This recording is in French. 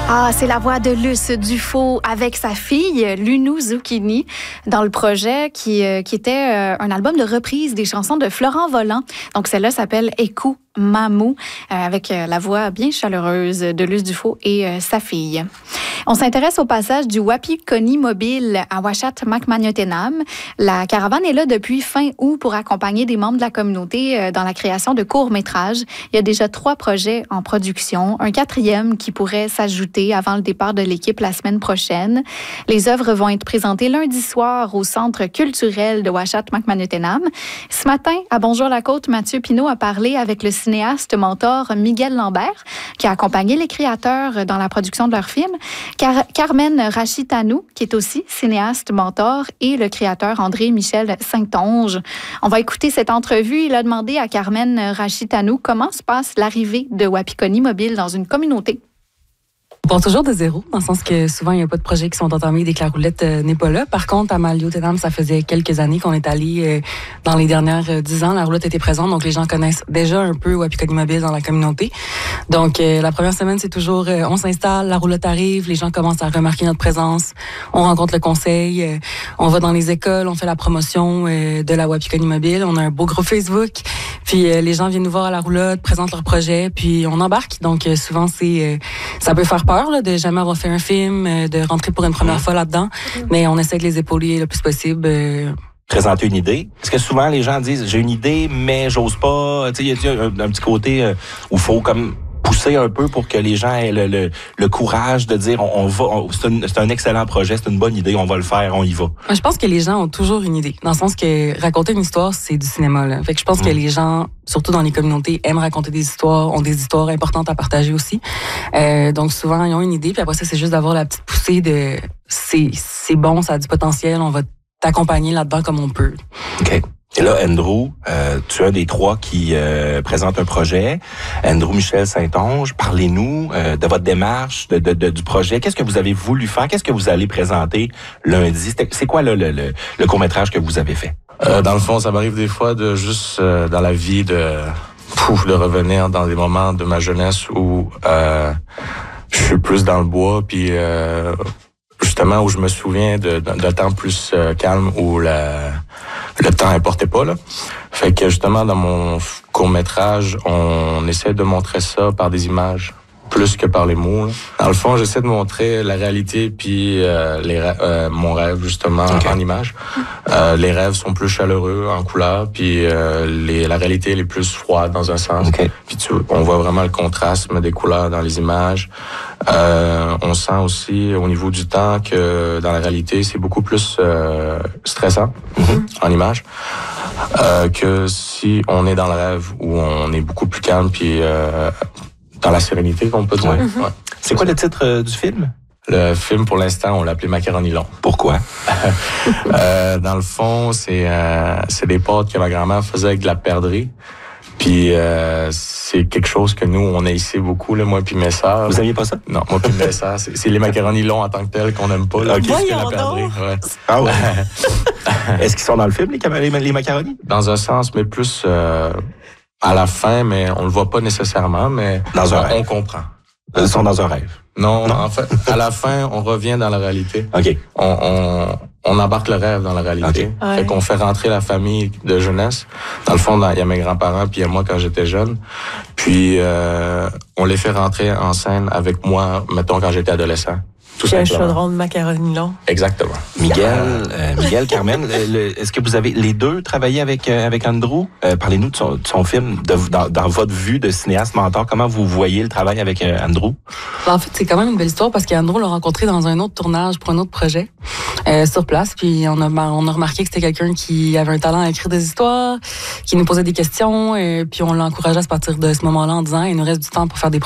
Ah, c'est la voix de Luce Dufault avec sa fille, Lunou Zucchini, dans le projet qui était un album de reprise des chansons de Florent Volant. Donc, celle-là s'appelle Écou Mamou, avec la voix bien chaleureuse de Luce Dufault et sa fille. On s'intéresse au passage du Wapikoni Mobile à Uashat Makmaniotenam. La caravane est là depuis fin août pour accompagner des membres de la communauté dans la création de courts-métrages. Il y a déjà 3 projets en production, un 4e qui pourrait s'ajouter avant le départ de l'équipe la semaine prochaine. Les œuvres vont être présentées lundi soir au Centre culturel de Uashat Makmaniotenam. Ce matin, à Bonjour la Côte, Mathieu Pinault a parlé avec le cinéaste mentor Miguel Lambert, qui a accompagné les créateurs dans la production de leur film. Carmen Rachitanou, qui est aussi cinéaste mentor, et le créateur André-Michel Saint-Onge. On va écouter cette entrevue. Il a demandé à Carmen Rachitanou comment se passe l'arrivée de Wapikoni Mobile dans une communauté. On part toujours de zéro, dans le sens que souvent, il n'y a pas de projets qui sont entamés dès que la roulette n'est pas là. Par contre, à Maliotenam, ça faisait quelques années qu'on est allé dans les dernières 10 ans. La roulette était présente, donc les gens connaissent déjà un peu Wapikoni Mobile dans la communauté. Donc, la première semaine, c'est toujours, on s'installe, la roulette arrive, les gens commencent à remarquer notre présence, on rencontre le conseil, on va dans les écoles, on fait la promotion de la Wapikoni Mobile, on a un beau groupe Facebook, puis les gens viennent nous voir à la roulotte, présentent leurs projets, puis on embarque. Donc, souvent, ça peut faire peur là, de jamais avoir fait un film, de rentrer pour une première fois là-dedans, mais on essaie de les épauler le plus possible. Présenter une idée. Est-ce que souvent les gens disent j'ai une idée mais j'ose pas, tu sais, il y a un petit côté où il faut comme pousser un peu pour que les gens aient le courage de dire c'est un excellent projet, c'est une bonne idée, on va le faire, on y va. Je pense que les gens ont toujours une idée, dans le sens que raconter une histoire, c'est du cinéma, là. Fait que je pense que les gens, surtout dans les communautés, aiment raconter des histoires, ont des histoires importantes à partager aussi. Donc souvent, ils ont une idée, puis après ça, c'est juste d'avoir la petite poussée de c'est bon, ça a du potentiel, on va t'accompagner là-dedans comme on peut. OK. Et là, Andrew, tu es un des 3 qui présente un projet. Andrew Michel Saint-Onge, parlez-nous de votre démarche, du projet. Qu'est-ce que vous avez voulu faire? Qu'est-ce que vous allez présenter lundi? C'est quoi le court-métrage que vous avez fait? Dans le fond, ça m'arrive des fois de juste dans la vie de revenir dans des moments de ma jeunesse où je suis plus dans le bois, puis justement où je me souviens d'un temps plus calme où le temps importait pas, là. Fait que justement dans mon court-métrage, on essaie de montrer ça par des images plus que par les mots, là. Dans le fond, j'essaie de montrer la réalité puis mon rêve justement en images. Les rêves sont plus chaleureux en couleur, puis la réalité elle est plus froide dans un sens. Puis on voit vraiment le contraste des couleurs dans les images. On sent aussi au niveau du temps que dans la réalité c'est beaucoup plus stressant en images que si on est dans le rêve où on est beaucoup plus calme puis dans la sérénité, qu'on peut dire. Ouais. C'est quoi le titre du film? Le film, pour l'instant, on l'a appelé Macaroni long. Pourquoi? Dans le fond, c'est des pâtes que ma grand-mère faisait avec de la perdrix. Puis c'est quelque chose que nous, on a ici beaucoup, là, moi puis mes sœurs. Vous aimiez pas ça? Non, moi puis mes sœurs. C'est les macaronis longs en tant que tels qu'on n'aime pas. Là, Voyons la perdrix. Ouais. Ah ouais? Est-ce qu'ils sont dans le film, les macaronis? Dans un sens, mais plus à la fin, mais on le voit pas nécessairement, mais on comprend. Ils sont dans un rêve. Non, en fait, à la fin, on revient dans la réalité. OK. On embarque le rêve dans la réalité. Okay. Fait qu'on fait rentrer la famille de jeunesse. Dans le fond, il y a mes grands-parents puis il y a moi quand j'étais jeune. Puis on les fait rentrer en scène avec moi, mettons, quand j'étais adolescent. Tout un chaudron de macaroni long. Exactement. Miguel, Carmen, est-ce que vous avez les deux travaillé avec Andrew? Parlez-nous de son film, dans votre vue de cinéaste mentor. Comment vous voyez le travail avec Andrew? En fait, c'est quand même une belle histoire parce qu'Andrew l'a rencontré dans un autre tournage pour un autre projet sur place. Puis on a remarqué que c'était quelqu'un qui avait un talent à écrire des histoires, qui nous posait des questions. Puis on l'a encouragé à se partir de ce moment-là en disant il nous reste du temps pour faire des